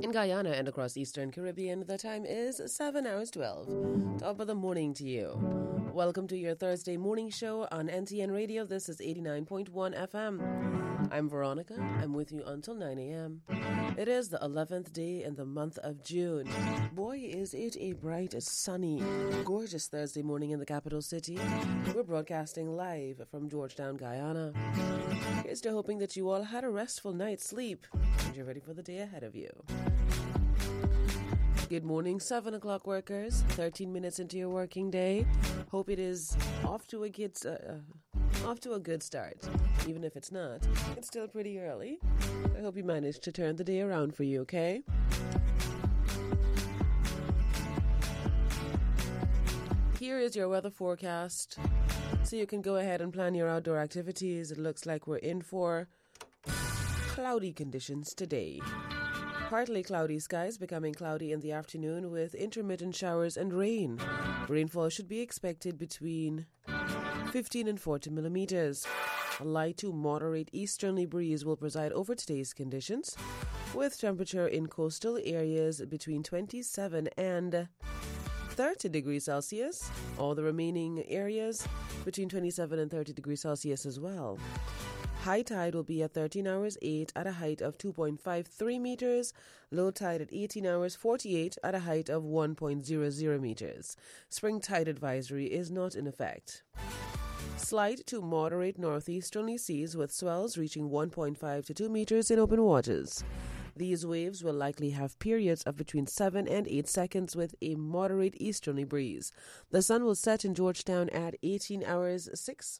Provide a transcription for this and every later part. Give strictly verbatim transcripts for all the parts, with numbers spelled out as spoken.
In Guyana and across Eastern Caribbean, the time is seven hours twelve. Top of the morning to you. Welcome to your Thursday morning show on N T N Radio. This is eighty-nine point one F M. I'm Veronica. I'm with you until nine a.m. It is the eleventh day in the month of June. Boy, is it a bright, sunny, gorgeous Thursday morning in the capital city. We're broadcasting live from Georgetown, Guyana. Here's to hoping that you all had a restful night's sleep and you're ready for the day ahead of you. Good morning, seven o'clock workers, thirteen minutes into your working day. Hope it is off to a good, uh, off to a good start. Even if it's not, it's still pretty early. I hope you managed to turn the day around for you, okay? Here is your weather forecast, so you can go ahead and plan your outdoor activities. It looks like we're in for cloudy conditions today. Partly cloudy skies, becoming cloudy in the afternoon with intermittent showers and rain. Rainfall should be expected between fifteen and forty millimeters. A light to moderate easterly breeze will preside over today's conditions, with temperature in coastal areas between twenty-seven and thirty degrees Celsius. All the remaining areas between twenty-seven and thirty degrees Celsius as well. High tide will be at thirteen hours eight at a height of two point five three meters. Low tide at eighteen hours forty-eight at a height of one point zero zero meters. Spring tide advisory is not in effect. Slight to moderate northeasterly seas with swells reaching one point five to two meters in open waters. These waves will likely have periods of between seven and eight seconds with a moderate easterly breeze. The sun will set in Georgetown at eighteen hours six.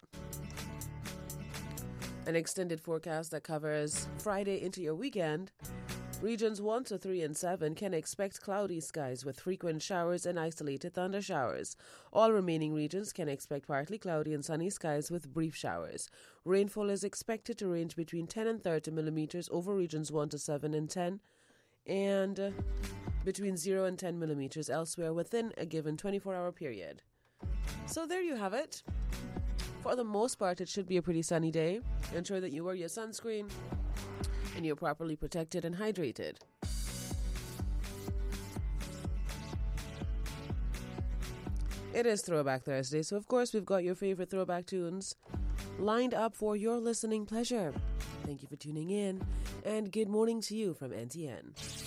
An extended forecast that covers Friday into your weekend. Regions one to three and seven can expect cloudy skies with frequent showers and isolated thunder showers. All remaining regions can expect partly cloudy and sunny skies with brief showers. Rainfall is expected to range between ten and thirty millimeters over regions one to seven and ten, and uh, between zero and ten millimeters elsewhere within a given twenty-four hour period. So there you have it. For the most part, it should be a pretty sunny day. Ensure that you wear your sunscreen and you're properly protected and hydrated. It is Throwback Thursday, so of course we've got your favorite throwback tunes lined up for your listening pleasure. Thank you for tuning in, and good morning to you from N T N.